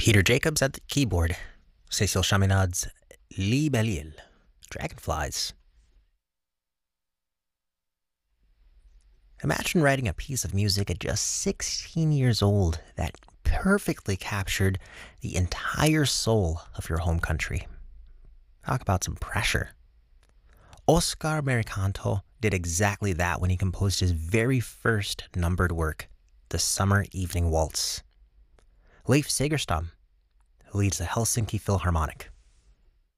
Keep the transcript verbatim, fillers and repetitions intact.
Peter Jacobs at the keyboard. Cecil Chaminade's Libellule, Dragonflies. Imagine writing a piece of music at just sixteen years old that perfectly captured the entire soul of your home country. Talk about some pressure. Oscar Mericanto did exactly that when he composed his very first numbered work, The Summer Evening Waltz. Leif Segerstam leads the Helsinki Philharmonic.